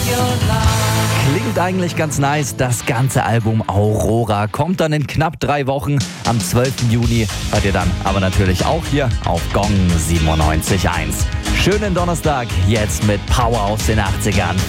Klingt eigentlich ganz nice. Das ganze Album Aurora kommt dann in knapp 3 Wochen. Am 12. Juni hört ihr dann aber natürlich auch hier auf Gong 97.1. Schönen Donnerstag jetzt mit Power aus den 80ern.